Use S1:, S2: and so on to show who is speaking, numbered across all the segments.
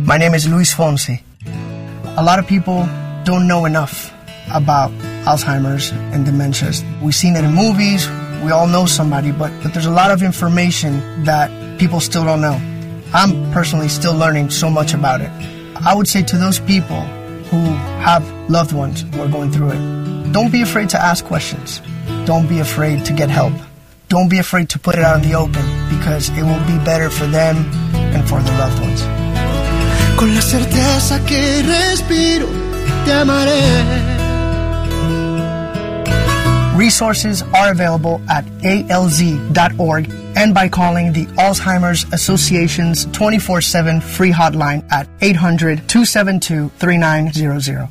S1: My name is Luis Fonsi. A lot of people don't know enough about Alzheimer's and dementias. We've seen it in movies, we all know somebody, but there's a lot of information that people still don't know. I'm personally still learning so much about it. I would say to those people who have loved ones who are going through it, don't be afraid to ask questions. Don't be afraid to get help. Don't be afraid to put it out in the open, because it will be better for them and for their loved ones.
S2: Con la certeza que respiro, te amaré.
S1: Resources are available at alz.org and by calling the Alzheimer's Association's 24/7 free hotline at 800-272-3900.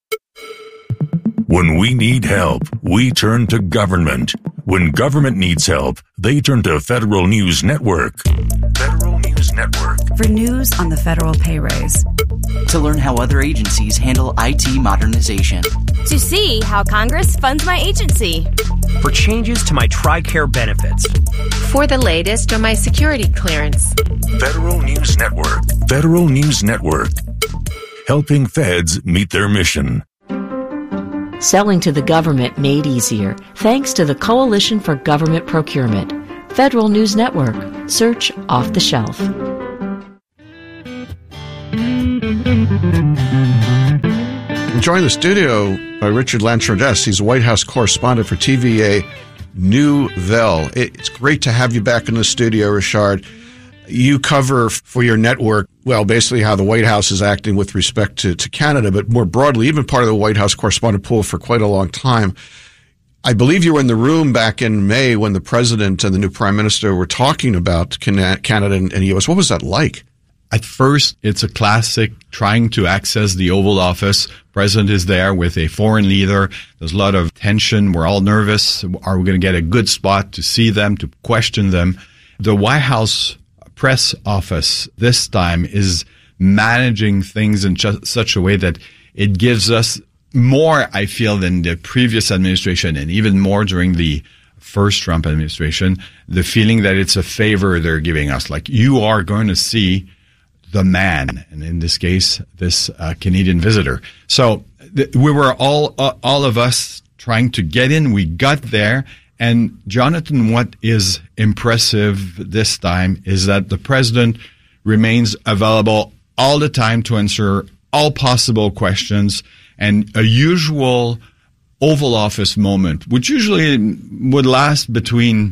S3: When we need help, we turn to government. When government needs help, they turn to Federal News Network. Federal News Network.
S4: For news on the federal pay raise.
S5: To learn how other agencies handle IT modernization.
S6: To see how Congress funds my agency.
S7: For changes to my TRICARE benefits.
S8: For the latest on my security clearance.
S3: Federal News Network. Federal News Network. Helping feds meet their mission.
S9: Selling to the government made easier thanks to the Coalition for Government Procurement. Federal News Network. Search off the shelf.
S10: I'm joined in the studio by Richard Lantrondes. He's a White House correspondent for TVA Nouvelle. It's great to have you back in the studio, Richard. You cover for your network, well, basically how the White House is acting with respect to Canada, but more broadly, even part of the White House correspondent pool for quite a long time. I believe you were in the room back in May when the president and the new prime minister were talking about Canada and the U.S. What was that like?
S11: At first, it's a classic trying to access the Oval Office. President is there with a foreign leader. There's a lot of tension. We're all nervous. Are we going to get a good spot to see them, to question them? The White House press office this time is managing things in such a way that it gives us more, I feel, than the previous administration, and even more during the first Trump administration, the feeling that it's a favor they're giving us. Like, you are going to see the man, and in this case, this Canadian visitor. So we were all of us trying to get in. We got there. And Jonathan, what is impressive this time is that the president remains available all the time to answer all possible questions, and a usual Oval Office moment, which usually would last between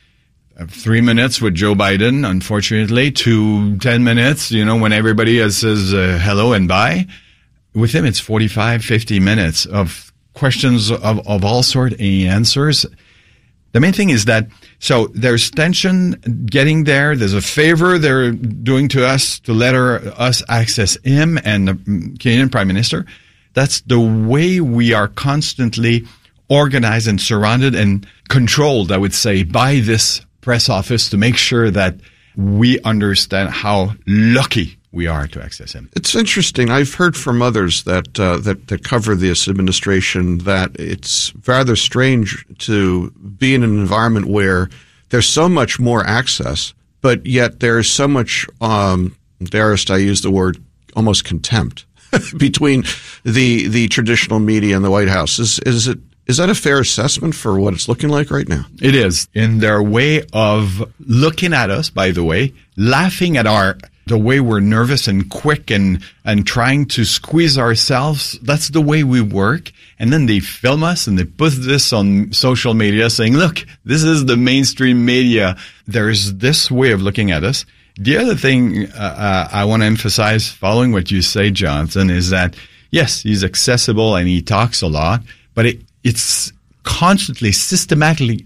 S11: 3 minutes with Joe Biden, unfortunately, to 10 minutes, when everybody says hello and bye. With him, it's 45, 50 minutes of questions of all sorts and answers. The main thing is that, so there's tension getting there. There's a favor they're doing to us to let us access him and the Canadian Prime Minister. That's the way we are constantly organized and surrounded and controlled, I would say, by this press office to make sure that we understand how lucky we are to access him.
S10: It's interesting. I've heard from others that cover this administration that it's rather strange to be in an environment where there's so much more access, but yet there's so much, darest I use the word, almost contempt between the traditional media and the White House. Is that a fair assessment for what it's looking like right now?
S11: It is. In their way of looking at us, by the way, laughing at the way we're nervous and quick and trying to squeeze ourselves. That's the way we work. And then they film us and they put this on social media saying, look, this is the mainstream media. There's this way of looking at us. The other thing I want to emphasize, following what you say, Jonathan, is that, yes, he's accessible and he talks a lot, but it's constantly, systematically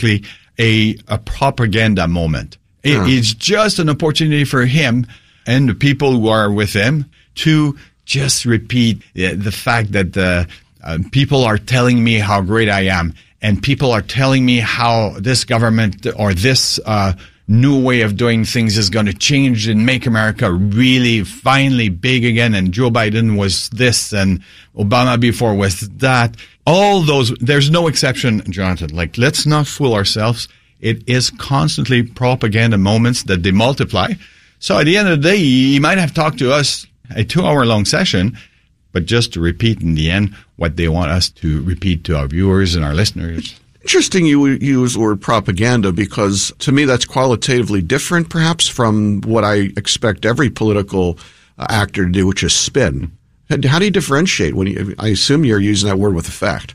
S11: a propaganda moment. It's just an opportunity for him and the people who are with him to just repeat the fact that people are telling me how great I am, and people are telling me how this government or this new way of doing things is going to change and make America really finally big again. And Joe Biden was this and Obama before was that. All those, there's no exception, Jonathan. Like, let's not fool ourselves. It is constantly propaganda moments that they multiply. So at the end of the day, he might have talked to us a 2-hour-long session, but just to repeat in the end what they want us to repeat to our viewers and our listeners.
S10: Interesting you use the word propaganda, because to me that's qualitatively different perhaps from what I expect every political actor to do, which is spin. How do you differentiate when I assume you're using that word with effect?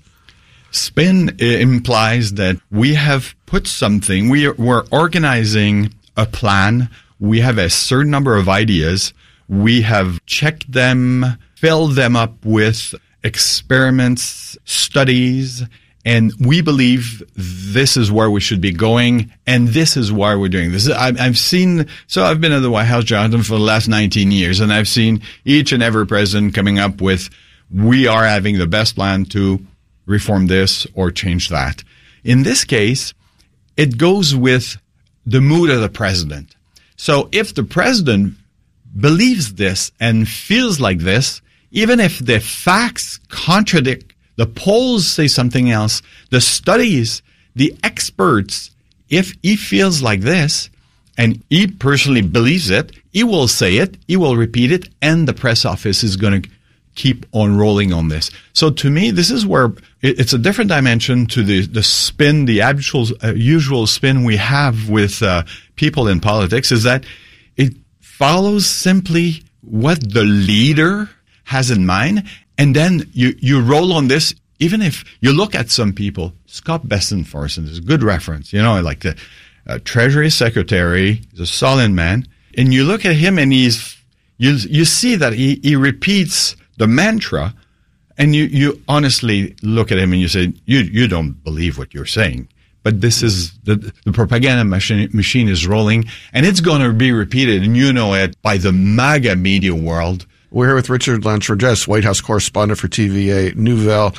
S11: Spin implies that we have put something, we're organizing a plan, we have a certain number of ideas, we have checked them, filled them up with experiments, studies, and we believe this is where we should be going, and this is why we're doing this. I've been at the White House, Jonathan, for the last 19 years, and I've seen each and every president coming up with, we are having the best plan to reform this or change that. In this case, it goes with the mood of the president. So if the president believes this and feels like this, even if the facts contradict, the polls say something else, the studies, the experts, if he feels like this and he personally believes it, he will say it, he will repeat it, and the press office is going to keep on rolling on this. So to me, this is where it's a different dimension to the spin, the usual spin we have with people in politics, is that it follows simply what the leader has in mind, and then you roll on this. Even if you look at some people, Scott Bessent, for instance, is a good reference. Like the Treasury Secretary, he's a solid man, and you look at him and you see that he repeats the mantra, and you honestly look at him and you say, you don't believe what you're saying. But this is the propaganda machine is rolling, and it's going to be repeated, and you know it, by the MAGA media world.
S10: We're here with Richard Lantz-Regis, White House correspondent for TVA Nouvelle.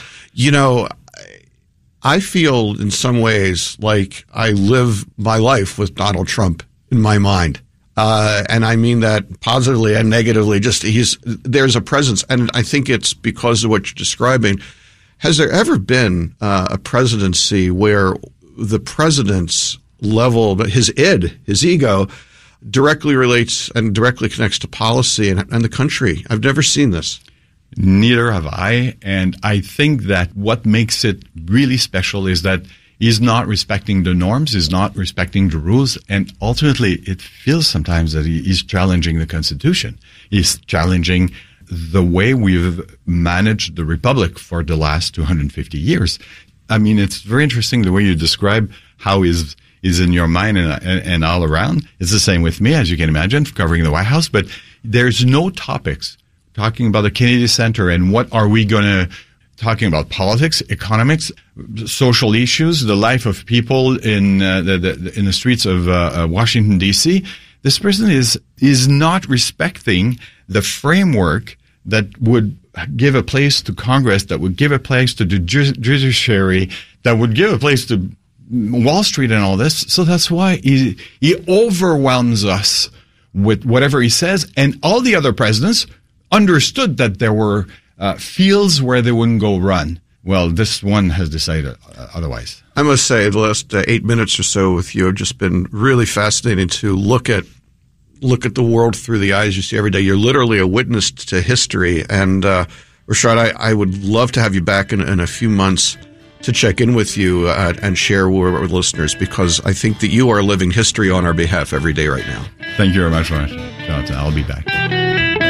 S10: I feel in some ways like I live my life with Donald Trump in my mind. And I mean that positively and negatively. There's a presence, and I think it's because of what you're describing. Has there ever been a presidency where the president's level, his ego, directly relates and directly connects to policy and the country? I've never seen this.
S11: Neither have I. And I think that what makes it really special is that he's not respecting the norms, he's not respecting the rules, and ultimately it feels sometimes that he's challenging the Constitution. He's challenging the way we've managed the Republic for the last 250 years. I mean, it's very interesting the way you describe how is in your mind and all around. It's the same with me, as you can imagine, covering the White House. But there's no topics talking about the Kennedy Center and what are we going to talking about politics, economics, social issues, the life of people in the streets of Washington D.C. This person is not respecting the framework that would give a place to Congress, that would give a place to the judiciary, that would give a place to Wall Street and all this. So that's why he overwhelms us with whatever he says. And all the other presidents understood that there were fields where they wouldn't go run. Well, this one has decided otherwise.
S10: I must say, the last 8 minutes or so with you have just been really fascinating to look at the world through the eyes you see every day. You're literally a witness to history. And Rashad, I would love to have you back in a few months to check in with you and share with listeners, because I think that you are living history on our behalf every day right now.
S11: Thank you very much, Jonathan. I'll be back.